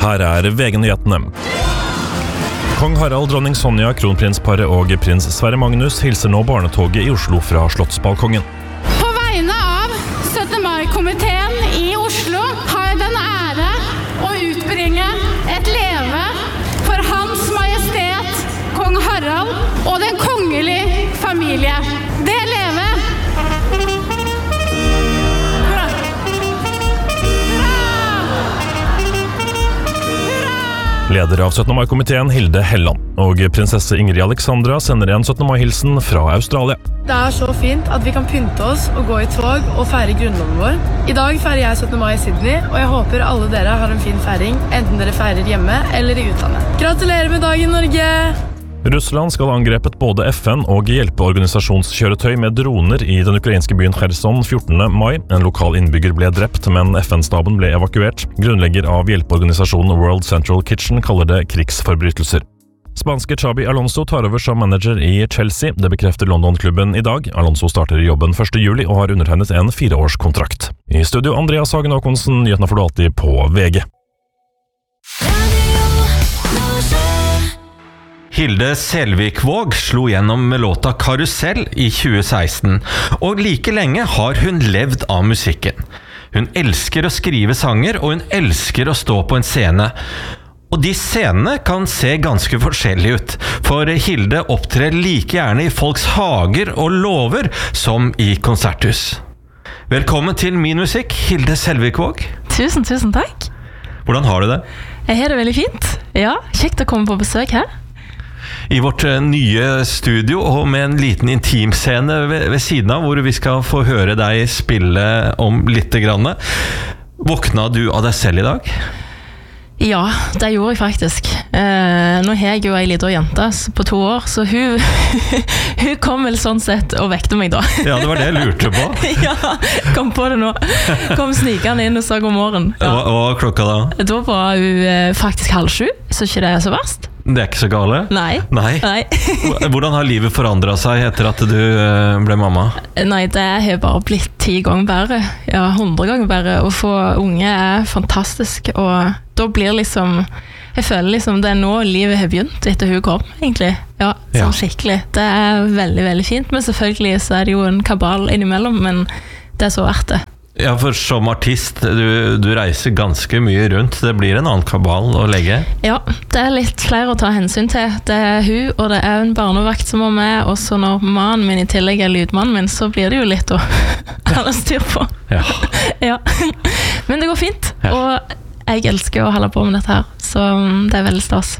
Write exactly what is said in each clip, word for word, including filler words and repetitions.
Her er V G-nyhetene. Kong Harald, dronning Sonja, kronprinsparet og prins Sverre Magnus hilser nå barnetoget i Oslo fra Slottsbalkongen. På vegne av syttende mai-komiteen i Oslo har jeg den ære å utbringe et leve for Hans Majestet, Kong Harald og den kongelige familie. Det leve! Leder av syttende mai-komiteen Hilde Helland og prinsesse Ingrid Alexandra sender en syttende mai-hilsen fra Australia. Det er så fint at vi kan pynte oss og gå i tog og feire grunnloven vår. I dag feirer jeg syttende mai i Sydney, og jeg håper alle dere har en fin feiring, enten dere feirer hjemme eller i utlandet. Gratulerer med dagen, Norge! Russland skal ha angrepet både F N og hjelpeorganisasjonskjøretøy med droner i den ukrainske byen Kherson fjortende mai. En lokal innbygger ble drept, men F N-staben ble evakuert. Grunnlegger av hjelpeorganisasjonen World Central Kitchen kaller det krigsforbrytelser. Spanske Xabi Alonso tar over som manager i Chelsea. Det bekrefter London-klubben i dag. Alonso starter i jobben første juli og har undertegnet en fireårskontrakt. I studio Andreas Hagen Håkonsen, nyhetene får du alltid på V G. Hilde Selvikvåg slo gjennom med låta Karusell i tjue seksten, og like lenge har hun levd av musikken. Hun elsker å skrive sanger, og hun elsker å stå på en scene. Og de scenene kan se ganske forskjellige ut, for Hilde opptrer like gjerne i folks hager og låver som i konserthus. Velkommen til Min Musikk, Hilde Selvikvåg. Tusen, tusen takk. Hvordan har du det? Jeg har det veldig fint. Ja, kjekt å komme på besøk her. I vårt nye studio, og med en liten intimscene ved, ved siden av, hvor vi skal få høre deg spille om litt grann. Våkna du av deg selv i dag? Ja, det gjorde jeg faktisk. Eh, nå har jeg jo en liten jente på to år, så hun, hun kom vel sånn sett og vekte meg da. Ja, det var det jeg lurte på. Ja, kom på det nå. Kom snikende inn og sa god morgen. Ja. Hva var klokka da? Da var hun eh, faktisk halv sju, så ikke det er så verst. Det er ikke så gale? Nei. Nei. Nei. Hvordan har livet forandret seg etter at du ble mamma? Nei, det har bare blitt ti ganger bedre. Ja, hundre ganger bedre. Å få unge er fantastisk, og da blir liksom, jeg føler liksom det er nå livet har begynt etter hun kom, egentlig. Ja, sånn ja. Skikkelig. Det er veldig, veldig fint, men selvfølgelig så er det jo en kabal innimellom, men det er så verdt det. Ja, for som artist, du, du reiser ganske mye rundt. Det blir en annen kabal å legge. Ja, det er litt flere å ta hensyn til. Det er hun, og det er en barnevakt som er med, og så når mannen min i tillegg er lydmannen min, så blir det jo litt å ha styr på. Ja. Ja. Men det går fint, ja. Og jeg elsker å holde på med dette her, så det er veldig stas.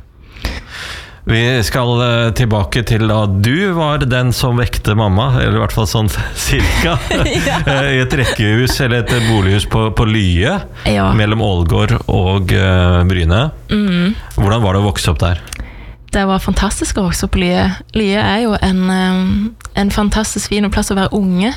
Vi skal tilbake til da du var den som vekte mamma, eller i hvert fall sånn cirka, ja. I et rekkehus eller et bolighus på, på Lye, ja. Mellom Ålgård og uh, Bryne. Mm. Hvordan var det å vokse opp der? Det var fantastisk å vokse opp på Lye. Lye er jo en, en fantastisk fin plass å være unge.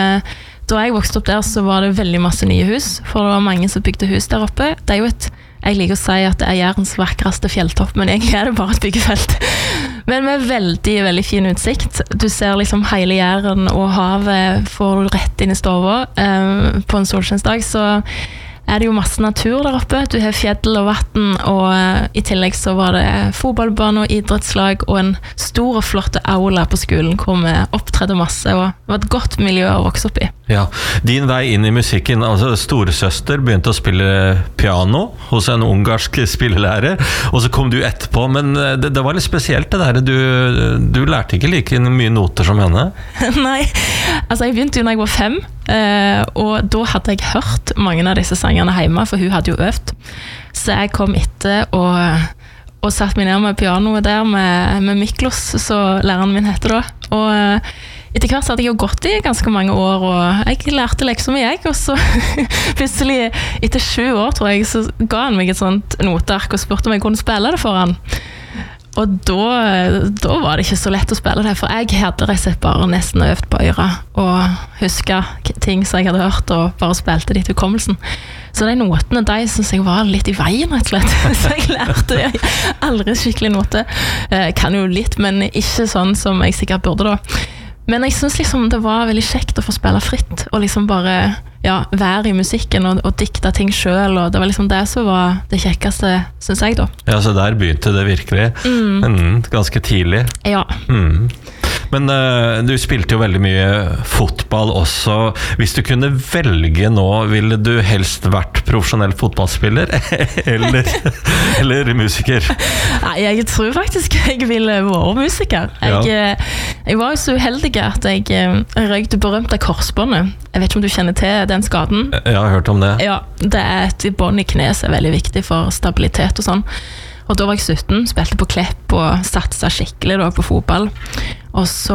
Da jeg vokste opp der, så var det veldig masse nye hus, for det var mange som bygde hus der oppe. Det er jo et Jeg liker å si at det er Jærens vakreste fjelltopp, men egentlig er det bare et byggefelt. Men med veldig, veldig fin utsikt. Du ser liksom hele Jæren, og havet får du rett inn i stova. Eh, på en solskjensdag så er det jo masse natur der oppe. Du har fjell og vatten, og uh, i tillegg så var det fotballbane og idrettslag, og en stor og flott aula på skolen, hvor vi opptredde masse, og det var et godt miljø å vokse opp i. Ja, din vei inn i musikken, altså storesøster begynte å spille piano hos en ungarsk spillelærer, og så kom du etterpå, men det, det var litt spesielt det der, du, du lærte ikke like mye noter som henne? Nei, altså jeg begynte jo når jeg var fem, Uh, og da hadde jeg hørt mange av disse sangene hjemme, for hun hadde jo øvd. Så jeg kom etter og, og satt meg ned med pianoet der med, med Miklos, så læreren min heter da. Og uh, etter hvert så hadde jeg jo gått i ganske mange år, og jeg lærte lekser med jeg, og så plutselig etter sju år, tror jeg, så ga han meg et sånt noteark og spurte om jeg kunne spille det for han. Og da, da var det ikke så lett å spille det, for jeg hadde rett og slett bare nesten øvd på øra og husket ting som jeg hadde hørt, og bare spilte det til hukommelsen. Så de notene, de synes jeg var litt i veien, rett og slett. Så jeg lærte jeg aldri skikkelig note. Jeg kan jo litt, men ikke sånn som jeg sikkert burde da. Men jeg synes liksom det var veldig kjekt å få spille fritt, og liksom bare ja, være i musikken og, og dikte ting selv, og det var liksom det som var det kjekkeste, synes jeg da. Ja, så der begynte det virkelig mm. Mm, ganske tidlig. Ja. Mm. Men uh, du spilte jo veldig mye fotball også. Hvis du kunne velge nå, ville du helst vært profesjonell fotballspiller eller, eller musiker? Nei, jeg tror faktisk jeg ville være musiker. Jeg, ja. jeg var jo så uheldig at jeg, jeg røykte berømt av korsbåndet. Jeg vet ikke om du kjenner til den skaden? Jeg har hørt om det. Ja, det er et bånd i kne som er veldig viktig for stabilitet og sånn. Og da var jeg sytten, spilte på Klepp og satsa skikkelig da, på fotball. Og så,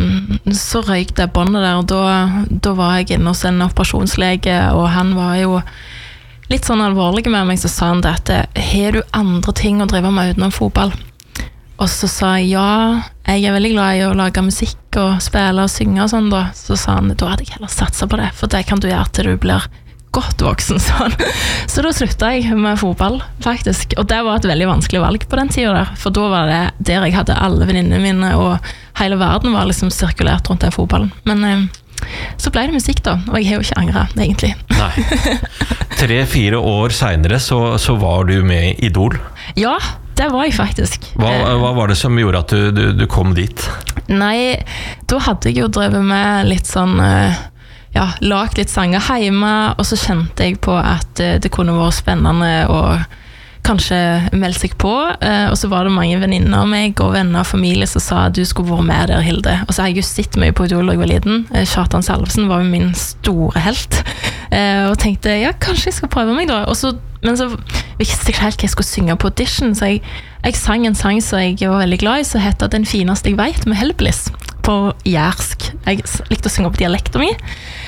så røyk det båndet der, og da, da var jeg inne hos en operasjonslege, og han var jo litt sånn alvorlig med meg, så sa han det at har du andre ting å drive med utenom fotball? Og så sa jeg ja, jeg er veldig glad i å lage musikk og spille og synge og sånn da. Så sa han, da hadde jeg heller satset på det, for det kan du gjøre til du blir godt voksen sånn. Så da sluttet jeg med fotball faktisk, og det var et veldig vanskelig valg på den tiden der, for da var det der jeg hadde alle venninnene mine, og hele verden var liksom sirkulert rundt den fotballen. Men eh, så ble det musikk da, og jeg har jo ikke angret egentlig. Nei. Tre-fire år senere så, så var du med i Idol. Ja, det var jeg faktisk. Hva, hva var det som gjorde at du, du, du kom dit? Nei, da hadde jeg jo drevet med litt sånn eh, ja, lagt litt sanger hjemme, og så kjente jeg på at det kunne være spennende å kanskje melde seg på, og så var det mange venninner av meg og venner og familie som sa at du skulle være med der, Hilde. Og så har jeg jo sett mye på Idol da jeg var liten. Kjartan Salvesen var jo min store helt, og tenkte, ja, kanskje jeg skal prøve meg da. Og så, men så visste jeg ikke helt hva jeg skulle synge på audition, så jeg, jeg sang en sang som jeg var veldig glad i, som heter Den fineste jeg vet, med Hellbliss, på jærsk. Jeg likte å synge på dialekten min.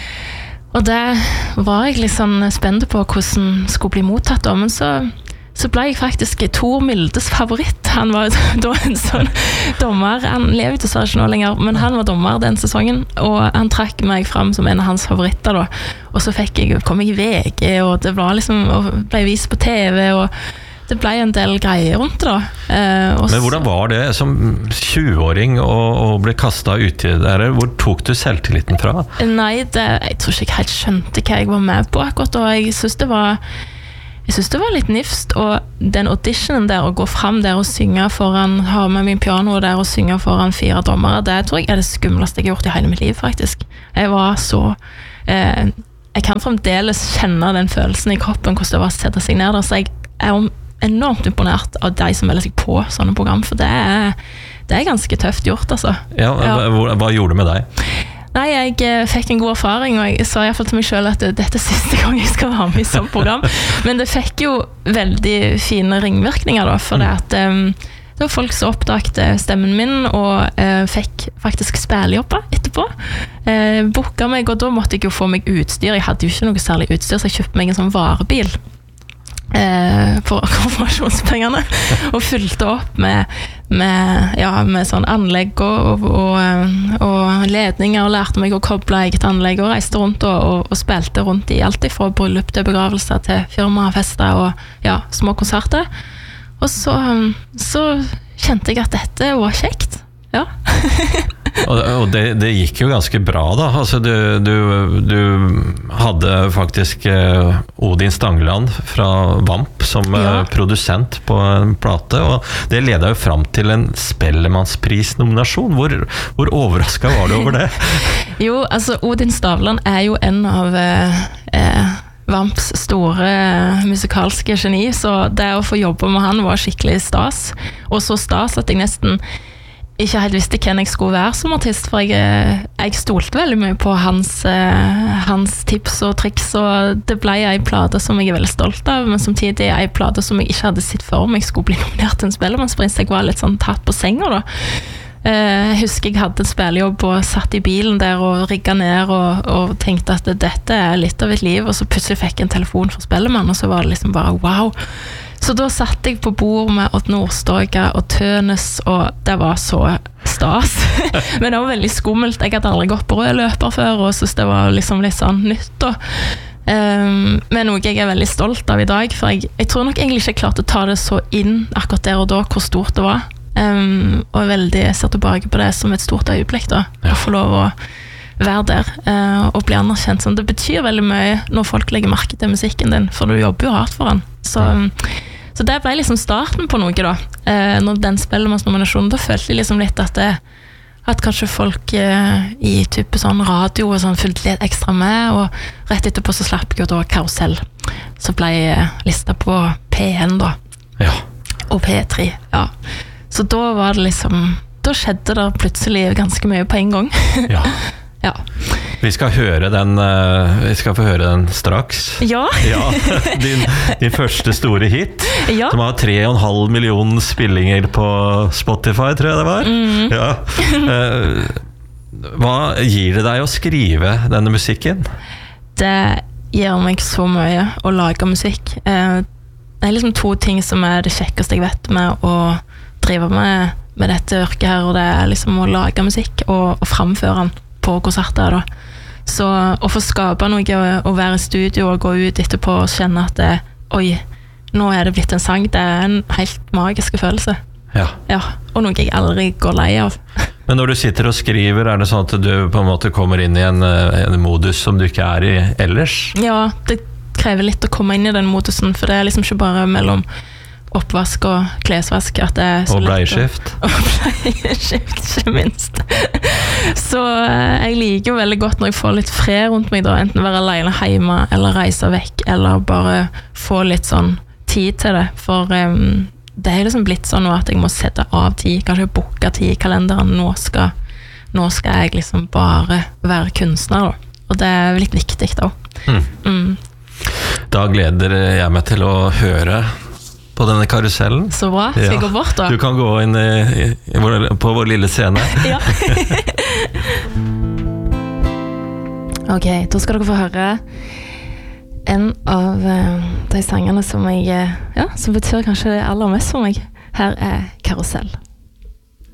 Og det var jeg litt sånn spent på hvordan det skulle bli mottatt da, men så, så ble jeg faktisk Tor Mildes favoritt. Han var da en sånn dommer, han lever dessverre ikke nå lenger, men han var dommer den sesongen, og han trakk meg frem som en av hans favoritter da. Og så fikk jeg, kom jeg i V G, og det var liksom, og ble vist på T V, og det ble en del greier rundt det da. Eh, Men hvordan var det som tjue-åring å, å bli kastet ut i det? Hvor tok du selvtilliten fra? Nei, det, jeg tror ikke jeg helt skjønte hva jeg var med på akkurat, og jeg synes det var jeg synes det var litt nifst, og den auditionen der, å gå frem der og synge foran, ha med min piano der og synge foran fire dommere, det tror jeg er det skumleste jeg har gjort i hele mitt liv faktisk. Jeg var så eh, jeg kan fremdeles kjenne den følelsen i kroppen, hvordan det var å sette seg ned der, så jeg er om enormt imponert av de som melder seg på sånne program, for det er, det er ganske tøft gjort, altså. Ja, hva, hva, hva gjorde det med deg? Nei, jeg eh, fikk en god erfaring, og jeg sa i hvert fall til meg selv at dette er siste gang jeg skal være med i sånt program. Men det fikk jo veldig fine ringvirkninger da, for det at um, det var folk som oppdagte stemmen min, og uh, fikk faktisk spillejobber etterpå. Uh, Booket meg, og da måtte jeg jo få meg utstyr. Jeg hadde jo ikke noe særlig utstyr, så jeg kjøpte meg en sånn varebil Eh, for konfirmasjonspengene og fylte opp med, med, ja, med sånn anlegg og, og, og ledninger, og lærte meg å koble eget anlegg og reiste rundt og, og, og spilte rundt i alt fra bryllup til begravelse til firmafester og ja, små konserter. Og så, så kjente jeg at dette var kjekt. Ja. Og det, det gikk jo ganske bra da, altså du, du, du hadde faktisk eh, Odin Stangeland fra Vamp som ja. eh, produsent på en plate, og det ledet jo frem til en Spellemannspris-nominasjon. Hvor, hvor overrasket var du over det? Jo, altså Odin Stavland er jo en av eh, eh, Vamps store musikalske geni, så det å få jobbe med han var skikkelig stas, og så stas at jeg nesten ikke helt visste hvem jeg skulle være som artist, for jeg, jeg stolte veldig mye på hans, eh, hans tips og triks, og det ble en plate som jeg er veldig stolt av, men samtidig en plate som jeg ikke hadde sett for meg skulle bli nominert til en Spellemannspris. Jeg var litt sånn tatt på senga da. Eh, jeg husker jeg hadde en spillejobb og satt i bilen der og rigget ned og, og tenkte at dette er litt av et liv, og så plutselig fikk jeg en telefon fra Spellemann, og så var det liksom bare wow. Så da satt jeg på bord med Odd Nordstoga og Tønes, og det var så stas. Men det var veldig skummelt. Jeg hadde aldri gått på rød løper før, og synes det var liksom litt sånn nytt da. Um, men noe jeg er veldig stolt av i dag, for jeg, jeg tror nok egentlig ikke jeg klarte å ta det så inn akkurat der og da, hvor stort det var. Um, og veldig ser tilbake på det som et stort øyeblikk da, ja. Å få lov å være der eh, og bli anerkjent. Sånn, det betyr veldig mye når folk legger merke til musikken din, for du jobber jo hardt for den. Så, så det ble liksom starten på noe da. Eh, når den Spellemannsnominasjonen, da følte jeg liksom litt at det at kanskje folk eh, i type sånn radio og sånn fulgte litt ekstra med, og rett etterpå så slapp jeg jo da Karusell. Så ble jeg lista på P N da. Ja. Og P tre, ja. Så da var det liksom, da skjedde det plutselig ganske mye på en gang. Ja. Ja. Vi skal høre den, uh, vi skal få høre den straks. Ja. Ja, din, din første store hit, Ja. som har tre og en halv million spillinger på Spotify, tror jeg det var. Mm. Ja. Uh, hva gir det deg å skrive denne musikken? Det gir meg så mye å lage musikk. Uh, det er liksom to ting som er det kjekkeste jeg vet med å drive med, med dette yrket her, og det er liksom å lage musikk og, og framføre den på konserter da. Så å få skape noe og være i studio og gå ut etterpå og kjenne at det, oi, nå er det blitt en sang, det er en helt magisk følelse. Ja. Ja, og noe jeg aldri går lei av. Men når du sitter og skriver, er det sånn at du på en måte kommer inn i en, en modus som du ikke er i ellers? Ja, det krever litt å komme inn i den modusen, for det er liksom ikke bare mellom oppvask og klesvask at det er så og lett å- bleieskift. Og bleieskift, ikke minst. Så eh, jeg liker jo veldig godt når jeg får litt fred rundt meg da, enten være alene hjemme eller reise vekk, eller bare få litt sånn tid til det, for um, det er liksom blitt sånn nå at jeg må sette av tid, kanskje boke tid i kalenderen, nå skal, nå skal jeg liksom bare være kunstner da, og det er litt viktig da. Mm. Mm. Da gleder jeg meg til å høre på denne karusellen. Så bra, skal jeg Ja. gå bort da? Du kan gå inn i, i, i vår, på vår lille scene. Ja. Ok, da skal dere få høre en av uh, de sangene som jeg, uh, ja, som betyr kanskje det aller mest for meg. Her er Karusell.